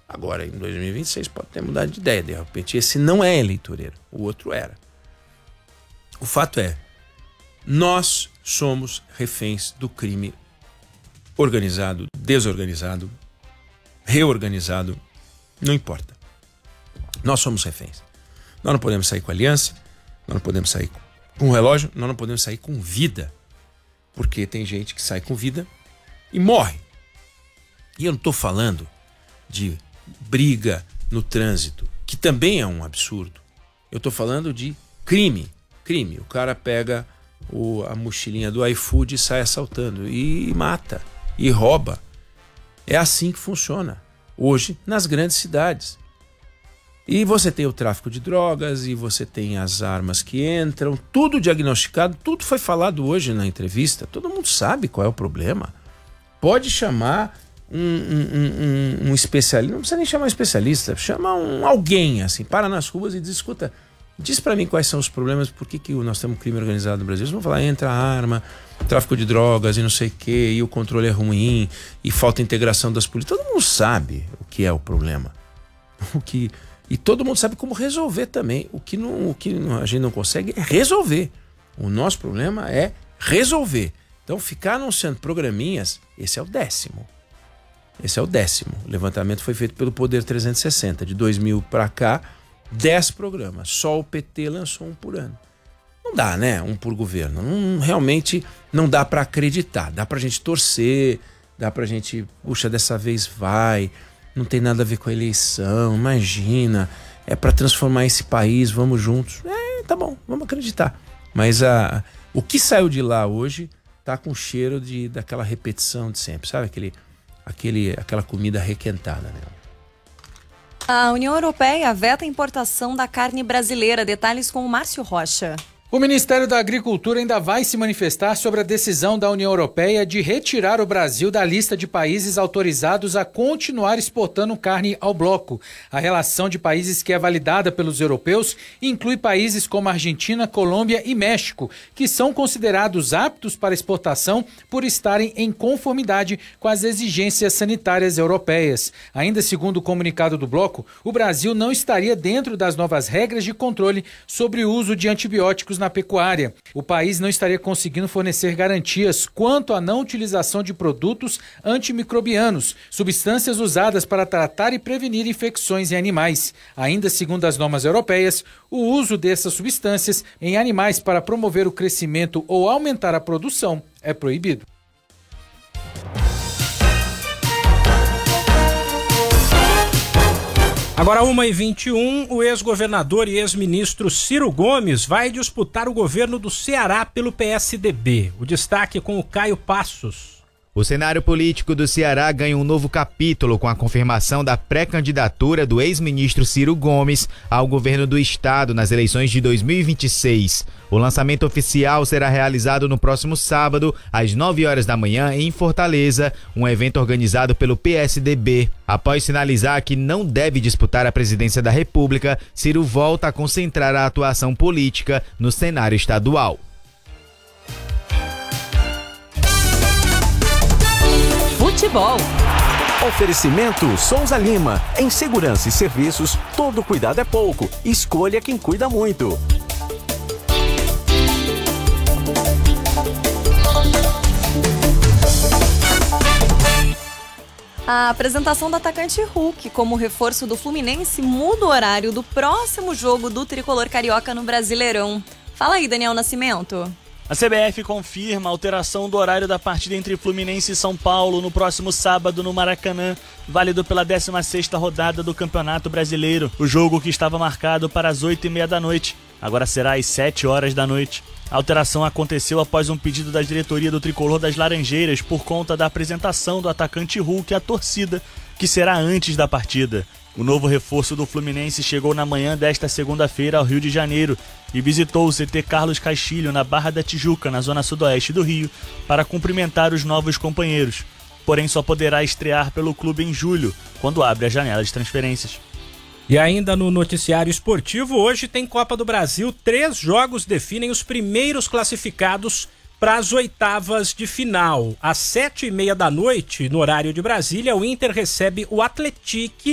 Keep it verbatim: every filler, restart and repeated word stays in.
Agora, em dois mil e vinte e seis, pode ter mudado de ideia. De repente, esse não é eleitoreiro. O outro era. O fato é, nós somos reféns do crime organizado, desorganizado, reorganizado, não importa. Nós somos reféns. Nós não podemos sair com aliança, nós não podemos sair com relógio, nós não podemos sair com vida. Porque tem gente que sai com vida e morre. E eu não estou falando de briga no trânsito, que também é um absurdo. Eu estou falando de crime. Crime. O cara pega o, a mochilinha do iFood e sai assaltando e mata, e rouba. É assim que funciona hoje nas grandes cidades. E você tem o tráfico de drogas, e você tem as armas que entram, tudo diagnosticado, tudo foi falado hoje na entrevista. Todo mundo sabe qual é o problema. Pode chamar um, um, um, um especialista, não precisa nem chamar um especialista, chama um, alguém, assim, para nas ruas e diz, escuta, diz para mim quais são os problemas, por que, que nós temos crime organizado no Brasil. Eles vão falar, entra arma, tráfico de drogas e não sei o quê, e o controle é ruim, e falta integração das polícias. Todo mundo sabe o que é o problema. O que... E todo mundo sabe como resolver também. O que, não, o que a gente não consegue é resolver. O nosso problema é resolver. Então, ficar anunciando programinhas, esse é o décimo. Esse é o décimo. O levantamento foi feito pelo Poder trezentos e sessenta. De dois mil para cá, dez programas. Só o P T lançou um por ano. Não dá, né? Um por governo. Não, realmente não dá para acreditar. Dá para a gente torcer, dá para a gente, puxa, dessa vez vai... Não tem nada a ver com a eleição, imagina, é para transformar esse país, vamos juntos. É, tá bom, vamos acreditar. Mas a, o que saiu de lá hoje tá com cheiro de, daquela repetição de sempre, sabe? Aquele, aquele, aquela comida requentada, né? A União Europeia veta a importação da carne brasileira. Detalhes com o Márcio Rocha. O Ministério da Agricultura ainda vai se manifestar sobre a decisão da União Europeia de retirar o Brasil da lista de países autorizados a continuar exportando carne ao bloco. A relação de países que é validada pelos europeus inclui países como Argentina, Colômbia e México, que são considerados aptos para exportação por estarem em conformidade com as exigências sanitárias europeias. Ainda segundo o comunicado do bloco, o Brasil não estaria dentro das novas regras de controle sobre o uso de antibióticos na pecuária. O país não estaria conseguindo fornecer garantias quanto à não utilização de produtos antimicrobianos, substâncias usadas para tratar e prevenir infecções em animais. Ainda segundo as normas europeias, o uso dessas substâncias em animais para promover o crescimento ou aumentar a produção é proibido. Agora, uma e vinte e um, o ex-governador e ex-ministro Ciro Gomes vai disputar o governo do Ceará pelo P S D B. O destaque é com o Caio Passos. O cenário político do Ceará ganha um novo capítulo com a confirmação da pré-candidatura do ex-ministro Ciro Gomes ao governo do estado nas eleições de dois mil e vinte e seis. O lançamento oficial será realizado no próximo sábado, às nove horas da manhã, em Fortaleza, um evento organizado pelo P S D B. Após sinalizar que não deve disputar a presidência da República, Ciro volta a concentrar a atuação política no cenário estadual. Futebol. Oferecimento Souza Lima. Em segurança e serviços, todo cuidado é pouco. Escolha quem cuida muito. A apresentação do atacante Hulk como reforço do Fluminense muda o horário do próximo jogo do tricolor carioca no Brasileirão. Fala aí, Daniel Nascimento. A C B F confirma a alteração do horário da partida entre Fluminense e São Paulo no próximo sábado no Maracanã, válido pela décima sexta rodada do Campeonato Brasileiro. O jogo, que estava marcado para as oito e meia da noite, agora será às sete horas da noite. A alteração aconteceu após um pedido da diretoria do Tricolor das Laranjeiras por conta da apresentação do atacante Hulk à torcida, que será antes da partida. O novo reforço do Fluminense chegou na manhã desta segunda-feira ao Rio de Janeiro e visitou o C T Carlos Castilho, na Barra da Tijuca, na zona sudoeste do Rio, para cumprimentar os novos companheiros. Porém, só poderá estrear pelo clube em julho, quando abre a janela de transferências. E ainda no noticiário esportivo, hoje tem Copa do Brasil. Três jogos definem os primeiros classificados para as oitavas de final. Às sete e meia da noite, no horário de Brasília, o Inter recebe o Atlético